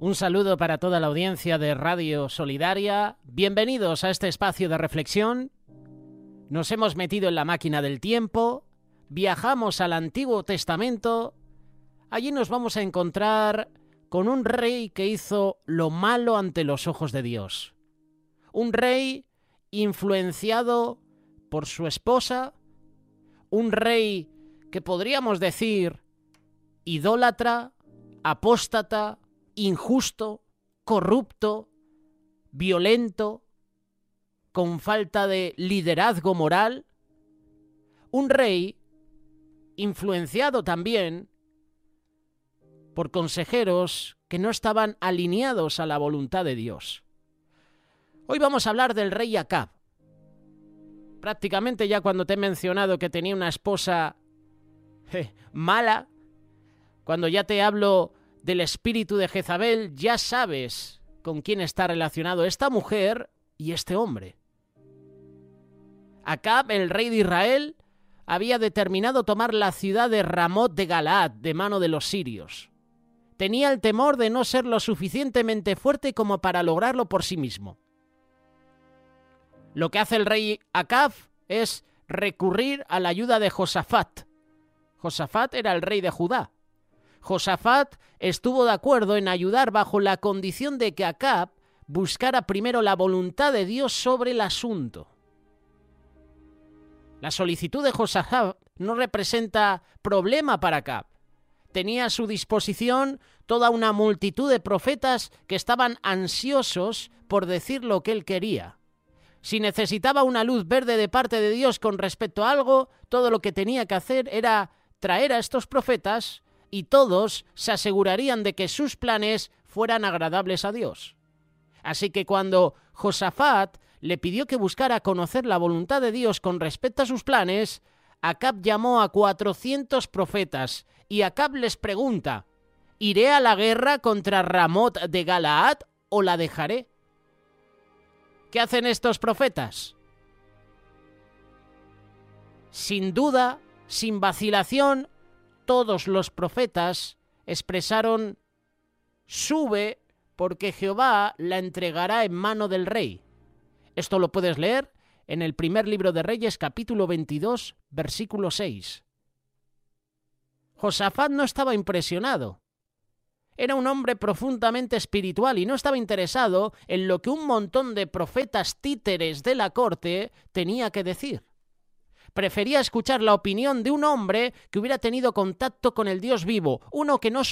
Un saludo para toda la audiencia de Radio Solidaria. Bienvenidos a este espacio de reflexión. Nos hemos metido en la máquina del tiempo, viajamos al Antiguo Testamento. Allí nos vamos a encontrar con un rey que hizo lo malo ante los ojos de Dios. Un rey influenciado por su esposa, un rey que podríamos decir idólatra, apóstata, injusto, corrupto, violento, con falta de liderazgo moral. Un rey influenciado también por consejeros que no estaban alineados a la voluntad de Dios. Hoy vamos a hablar del rey Acab. Prácticamente ya cuando te he mencionado que tenía una esposa mala, cuando ya te hablo del espíritu de Jezabel, ya sabes con quién está relacionado esta mujer y este hombre. Acab, el rey de Israel, había determinado tomar la ciudad de Ramot de Galaad de mano de los sirios. Tenía el temor de no ser lo suficientemente fuerte como para lograrlo por sí mismo. Lo que hace el rey Acab es recurrir a la ayuda de Josafat. Josafat era el rey de Judá. Josafat estuvo de acuerdo en ayudar bajo la condición de que Acab buscara primero la voluntad de Dios sobre el asunto. La solicitud de Josafat no representa problema para Acab. Tenía a su disposición toda una multitud de profetas que estaban ansiosos por decir lo que él quería. Si necesitaba una luz verde de parte de Dios con respecto a algo, todo lo que tenía que hacer era traer a estos profetas y todos se asegurarían de que sus planes fueran agradables a Dios. Así que cuando Josafat le pidió que buscara conocer la voluntad de Dios con respecto a sus planes, Acab llamó a 400 profetas y Acab les pregunta: ¿iré a la guerra contra Ramot de Galaad o la dejaré? ¿Qué hacen estos profetas? Sin duda, sin vacilación, todos los profetas expresaron: sube, porque Jehová la entregará en mano del rey. Esto lo puedes leer en el primer libro de Reyes, capítulo 22, versículo 6. Josafat no estaba impresionado. Era un hombre profundamente espiritual y no estaba interesado en lo que un montón de profetas títeres de la corte tenía que decir. Prefería escuchar la opinión de un hombre que hubiera tenido contacto con el Dios vivo, uno que no